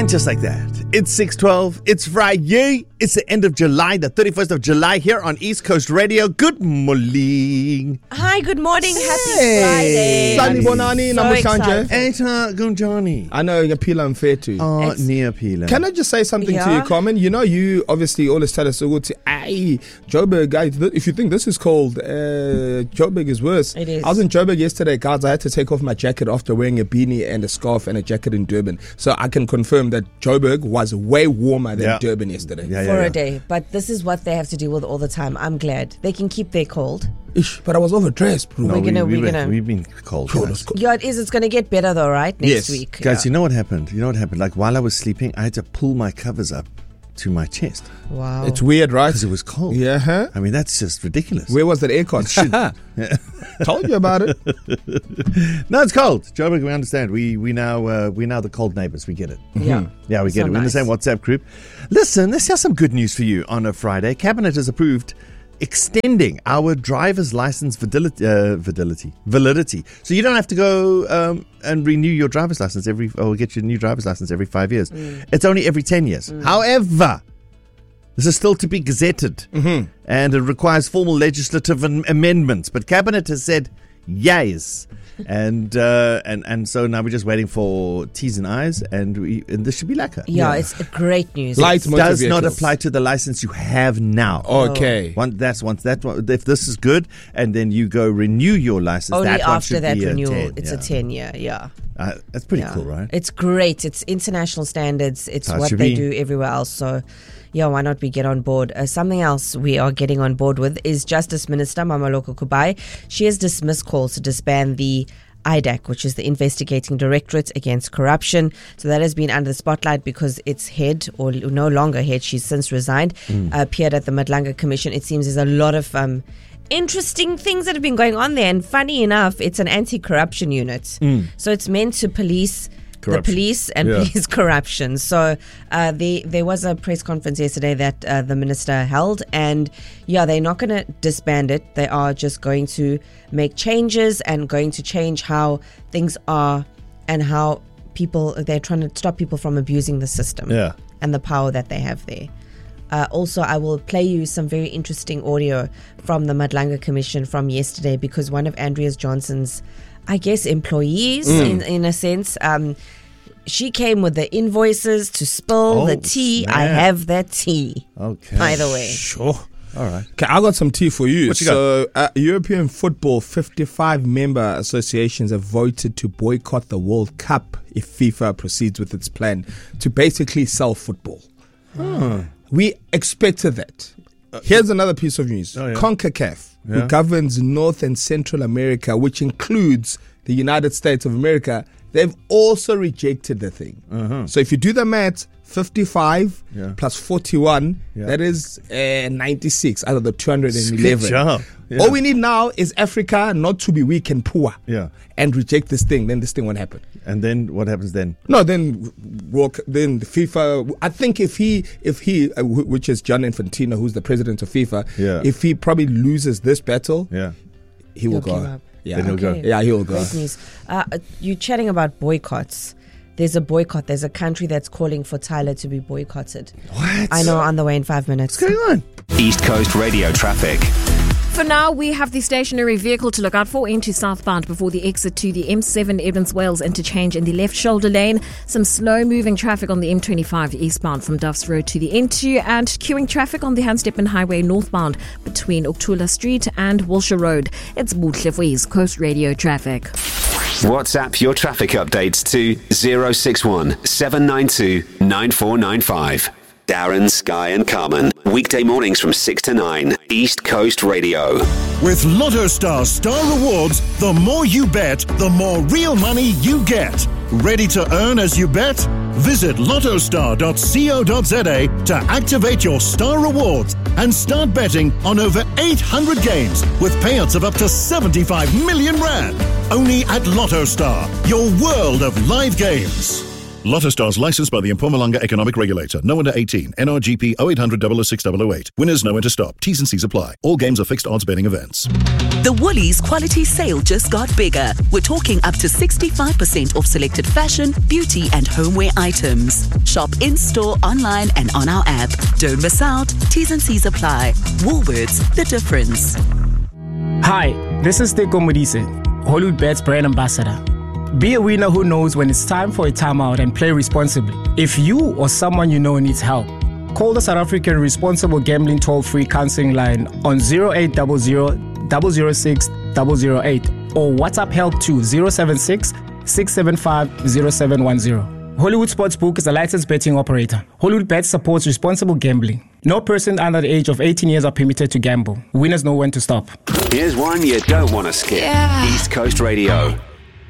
And just like that, it's 6:12. It's Friday. It's the end of July, the 31st of July here on East Coast Radio. Good morning. Hi, good morning. Happy Friday. Sanibonani namhlanje. Eta Gunjani. I know you're Pila and Fetu. Oh, near Pila. Can I just say something to you, Carmen? You know, you obviously always tell us to go to Joburg, guys. If you think this is cold, Joburg is worse. It is. I was in Joburg yesterday, guys. I had to take off my jacket after wearing a beanie and a scarf and a jacket in Durban. So I can confirm that Joburg was way warmer than Durban yesterday. For a day. But this is what they have to deal with all the time. I'm glad. They can keep their cold. But I was overdressed, bro. No, we've been cold. Guys. Yeah, it is. It's going to get better though, right? Next week. Guys, you know what happened? Like while I was sleeping, I had to pull my covers up to my chest. Wow. It's weird, right? Because it was cold. Yeah. Huh? I mean, that's just ridiculous. Where was that aircon? Told you about it. No, it's cold. Joburg, we understand. We now the cold neighbors. We get it. Yeah. Yeah, we get it. We're in the same WhatsApp group. Listen, let's have some good news for you on a Friday. Cabinet has approved extending our driver's license validity. So you don't have to go and renew your driver's license get your new driver's license every 5 years. It's only every 10 years. However, this is still to be gazetted, and it requires formal legislative amendments. But Cabinet has said yes, and so now we're just waiting for T's and I's, and this should be lacquer. Yeah, it's great news. It does not apply to the license you have now. Okay. If this is good, and then you go renew your license, only that after one should that be renewal, a 10, it's a 10-year. Yeah. That's pretty cool, right? It's great. It's international standards. It's what they do everywhere else. So, yeah, why not we get on board? Something else we are getting on board with is Justice Minister Mamaloko Kubai. She has dismissed calls to disband the IDAC, which is the Investigating Directorate Against Corruption. So that has been under the spotlight because its head, or no longer head, she's since resigned, appeared at the Madlanga Commission. It seems there's a lot of interesting things that have been going on there. And funny enough, it's an anti-corruption unit. So it's meant to police corruption. The police and police corruption. So there was a press conference yesterday that the minister held, and they're not going to disband it. They are just going to make changes and going to change how things are and how they're trying to stop people from abusing the system and the power that they have there. Also, I will play you some very interesting audio from the Madlanga Commission from yesterday, because one of Andrea Johnson's, I guess, employees, in a sense, she came with the invoices to spill the tea. Snap. I have that tea. Okay. By the way. Sure. All right. Okay, I got some tea for you. What you got? European football, 55 member associations have voted to boycott the World Cup if FIFA proceeds with its plan to basically sell football. We expected that. Here's another piece of news. CONCACAF, who governs North and Central America, which includes the United States of America, they've also rejected the thing. So if you do the maths, 55 plus 41, that is 96 out of the 211. Good job. All we need now is Africa not to be weak and poor and reject this thing. Then this thing won't happen. And then what happens then? No, then the FIFA. I think if he, which is John Infantino, who's the president of FIFA, if he probably loses this battle, he will go. Then he'll go. Yeah, he'll go. Great news. You're chatting about boycotts. There's a boycott. There's a country that's calling for Tyler to be boycotted. What? I know, on the way in 5 minutes. What's going on? East Coast Radio traffic. For now, we have the stationary vehicle to look out for into southbound before the exit to the M7 Edmonds Wales interchange in the left shoulder lane. Some slow-moving traffic on the M25 eastbound from Duffs Road to the N2, and queuing traffic on the Handsteppen Highway northbound between Oktula Street and Wilshire Road. It's Buhle for East Coast Radio traffic. WhatsApp your traffic updates to 061 792 9495. Darren, Sky and Carmen. Weekday mornings from 6 to 9. East Coast Radio. With LottoStar Star Rewards, the more you bet, the more real money you get. Ready to earn as you bet? Visit lottostar.co.za to activate your Star Rewards and start betting on over 800 games with payouts of up to 75 million rand. Only at LottoStar, your world of live games. Lotto Stars licensed by the Mpumalanga Economic Regulator. No under 18. NRGP 0800 006 008. Winners know when to stop. T's and C's apply. All games are fixed odds betting events. The Woolies quality sale just got bigger. We're talking up to 65% off selected fashion, beauty and homeware items. Shop in-store, online and on our app. Don't miss out. T's and C's apply. Woolworths, the difference. Hi, this is Teko Modise, Hollywood Bets brand ambassador. Be a winner who knows when it's time for a timeout and play responsibly. If you or someone you know needs help, call the South African Responsible Gambling Toll-Free Counseling Line on 0800 006 008 or WhatsApp help to 076 675 0710. Hollywood Sportsbook is a licensed betting operator. Hollywood Bets supports responsible gambling. No person under the age of 18 years are permitted to gamble. Winners know when to stop. Here's one you don't want to skip. East Coast Radio.